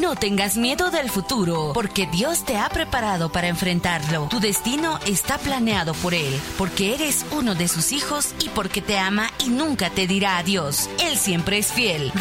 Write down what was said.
No tengas miedo del futuro, porque Dios te ha preparado para enfrentarlo. Tu destino está planeado por Él, porque eres uno de sus hijos y porque te ama y nunca te dirá adiós. Él siempre es fiel.